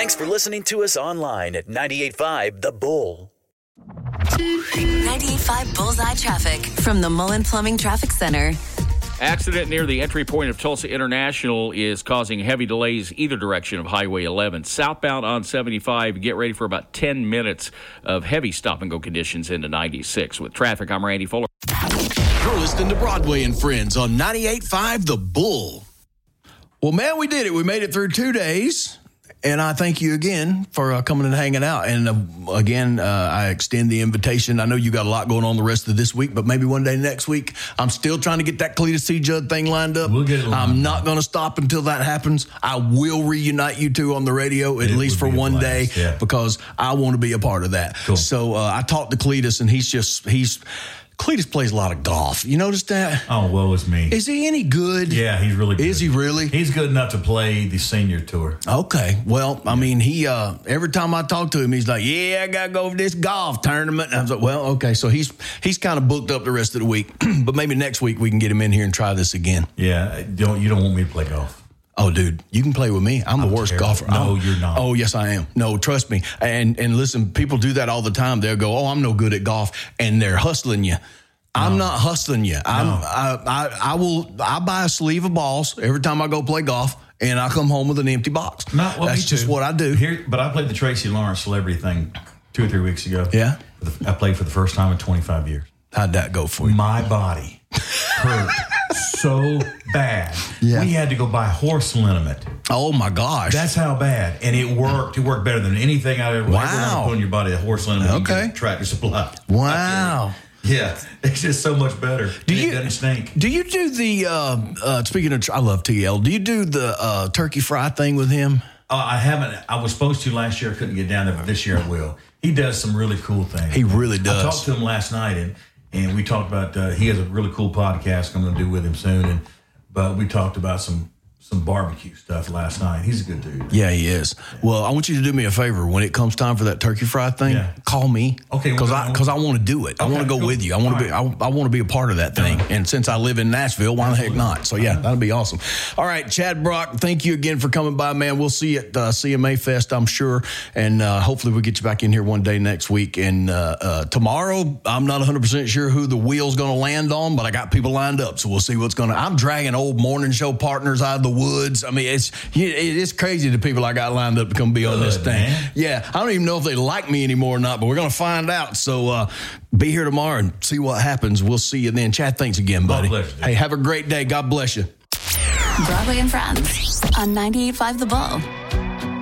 Thanks for listening to us online at 98.5 The Bull. 98.5 Bullseye Traffic from the Mullen Plumbing Traffic Center. Accident near the entry point of Tulsa International is causing heavy delays either direction of Highway 11. Southbound on 75, get ready for about 10 minutes of heavy stop-and-go conditions into 96. With traffic, I'm Randy Fuller. You're listening to Broadway and Friends on 98.5 The Bull. Well, man, we did it. We made it through 2 days. And I thank you again for coming and hanging out. And again, I extend the invitation. I know you got a lot going on the rest of this week, but maybe one day next week. I'm still trying to get that Cletus C. Judd thing lined up. We'll get it lined I'm not going to stop until that happens. I will reunite you two on the radio, at least for one day, because I want to be a part of that. Cool. So I talked to Cletus, and Cletus plays a lot of golf. You notice that? Oh, woe is me. Is he any good? Yeah, he's really good. Is he really? He's good enough to play the senior tour. Okay. Well, I mean, he every time I talk to him, he's like, yeah, I got to go for this golf tournament. And I was like, well, okay. So he's kind of booked up the rest of the week. But maybe next week we can get him in here and try this again. Yeah. You don't want me to play golf. Oh, dude, you can play with me. I'm the worst golfer. No, you're not. Oh, yes, I am. No, trust me. And listen, people do that all the time. They'll go, oh, I'm no good at golf. And they're hustling you. I'm not hustling you. I buy a sleeve of balls every time I go play golf, and I come home with an empty box. That's just what I do. But I played the Tracy Lawrence celebrity thing 2 or 3 weeks ago. Yeah? I played for the first time in 25 years. How'd that go for you? My body hurt so bad. Yeah. We had to go buy horse liniment. Oh, my gosh. That's how bad. And it worked. It worked better than anything I'd ever put on your body, a horse liniment. Okay. Tractor Supply. Wow. Yeah, it's just so much better. It doesn't stink. Do you do the, speaking of, I love TL, do you do the turkey fry thing with him? I haven't. I was supposed to last year. I couldn't get down there, but this year I will. He does some really cool things. He really does. I talked to him last night, and we talked about, he has a really cool podcast I'm going to do with him soon, but we talked about some barbecue stuff last night. He's a good dude. Yeah, he is. Well, I want you to do me a favor. When it comes time for that turkey fry thing, call me. Okay. Because I want to do it. I want to go with you. I want to be. I want to be a part of that thing. And since I live in Nashville, why the heck not? So yeah, that'll be awesome. All right, Chad Brock, thank you again for coming by, man. We'll see you at CMA Fest, I'm sure, and hopefully we'll get you back in here one day next week. And tomorrow, I'm not 100% sure who the wheel's going to land on, but I got people lined up, so we'll see what's going to. I'm dragging old morning show partners out of the woods. I mean, it's crazy the people I got lined up to come be on this thing. Man. Yeah, I don't even know if they like me anymore or not, but we're going to find out. So be here tomorrow and see what happens. We'll see you then. Chad, thanks again, buddy. My pleasure. Hey, have a great day. God bless you. Broadway and Friends on 98.5 The Bull.